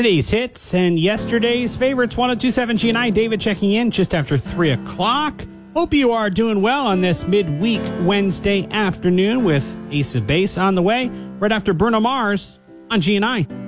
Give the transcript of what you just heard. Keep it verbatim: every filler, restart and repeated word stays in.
Today's hits and yesterday's favorites. one oh two point seven G N I. David checking in just after three o'clock. Hope you are doing well on this midweek Wednesday afternoon with Ace of Base on the way right after Bruno Mars on G N I.